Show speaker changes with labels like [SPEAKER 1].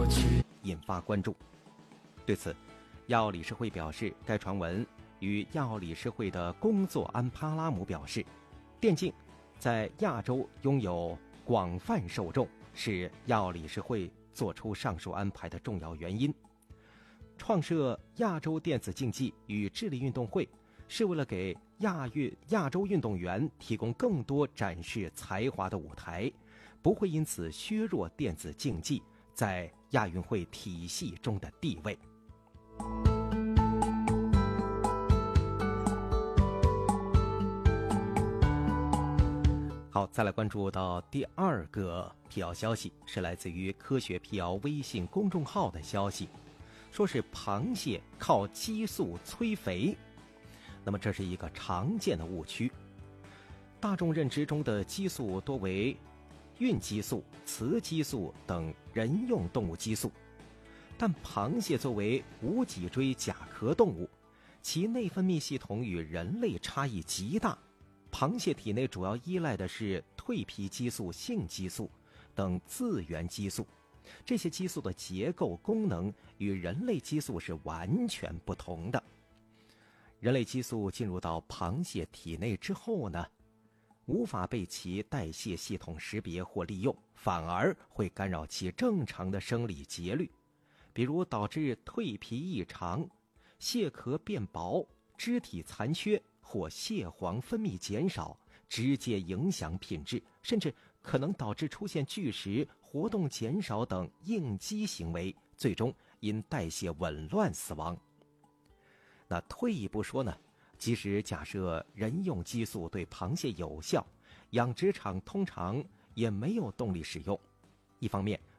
[SPEAKER 1] 引发关注。对此，亚奥理事会表示，该传闻与亚奥理事会的工作安帕拉姆表示，电竞在亚洲拥有广泛受众，是亚奥理事会做出上述安排的重要原因。创设亚洲电子竞技与智力运动会，是为了给亚洲运动员提供更多展示才华的舞台，不会因此削弱电子竞技在亚运会体系中的地位。好，再来关注到第二个辟谣消息，是来自于科学辟谣微信公众号的消息，说是螃蟹靠激素催肥。那么这是一个常见的误区，大众认知中的激素多为孕激素、雌激素等人用动物激素，但螃蟹作为无脊椎甲壳动物，其内分泌系统与人类差异极大。螃蟹体内主要依赖的是蜕皮激素、性激素等自源激素，这些激素的结构功能与人类激素是完全不同的。人类激素进入到螃蟹体内之后呢，无法被其代谢系统识别或利用，反而会干扰其正常的生理节律，比如导致蜕皮异常、蟹壳变薄、肢体残缺或蟹黄分泌减少，直接影响品质，甚至可能导致出现拒食、活动减少等应激行为，最终因代谢紊乱死亡。那退一步说呢，即使假设人用激素对螃蟹有效，养殖场通常也没有动力使用。一方面，